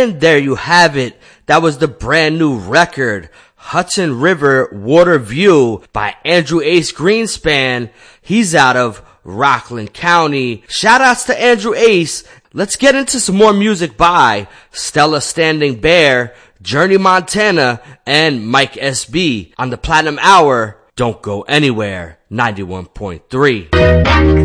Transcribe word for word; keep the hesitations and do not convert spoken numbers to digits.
And there you have it. That was the brand new record, Hudson River Water View by Andrew Ace Greenspan. He's out of Rockland County. Shout outs to Andrew Ace. Let's get into some more music by Stella Standing Bear, Journey Montana, and Mike S B on the Platinum Hour. Don't go anywhere. ninety-one point three.